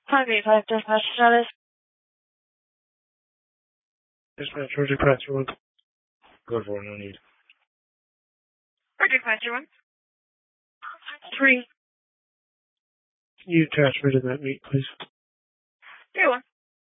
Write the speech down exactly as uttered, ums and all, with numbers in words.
five eight five, dispatch status. Dispatch, Roger Cracker one. Go for it, no need. Roger Cracker one. Three. Can you attach me to that meet, please? Three one.